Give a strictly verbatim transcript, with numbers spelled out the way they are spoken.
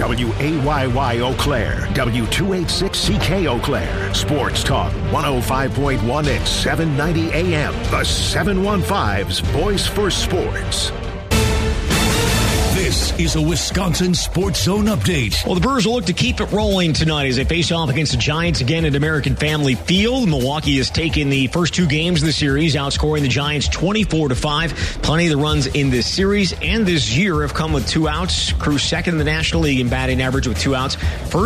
W A Y Y Eau Claire, W two eighty-six C K Eau Claire. Sports Talk one oh five point one and seven ninety A M. The seven fifteens Voice for Sports. This is a Wisconsin Sports Zone update. Well, the Brewers will look to keep it rolling tonight as they face off against the Giants again at American Family Field. Milwaukee has taken the first two games of the series, outscoring the Giants twenty-four to five. Plenty of the runs in this series and this year have come with two outs. Crew second in the National League in batting average with two outs. First